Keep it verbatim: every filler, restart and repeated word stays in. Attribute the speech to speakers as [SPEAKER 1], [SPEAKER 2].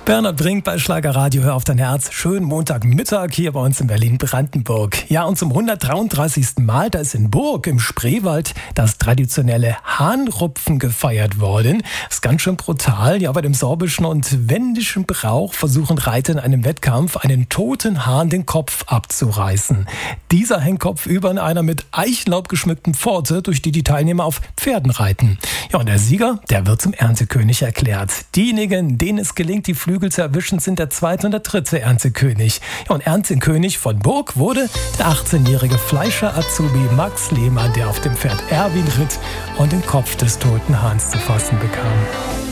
[SPEAKER 1] Bernhard Brink bei Schlagerradio, hör auf dein Herz. Schönen Montagmittag hier bei uns in Berlin-Brandenburg. Ja, und zum hundertdreiunddreißigsten Mal, da ist in Burg im Spreewald das traditionelle Hahnrupfen gefeiert worden. Das ist ganz schön brutal. Ja, bei dem sorbischen und wendischen Brauch versuchen Reiter in einem Wettkampf einen toten Hahn den Kopf abzureißen. Dieser hängt kopfüber in einer mit Eichenlaub geschmückten Pforte, durch die die Teilnehmer auf Pferden reiten. Ja, und der Sieger, der wird zum Erntekönig erklärt. Diejenigen, denen es gelingt, die Flügel zu erwischen, sind der zweite und der dritte Erntekönig. Ja, und Erntekönig von Burg wurde der achtzehnjährige Fleischer-Azubi Max Lehmann, der auf dem Pferd Erwin ritt und den Kopf des toten Hahns zu fassen bekam.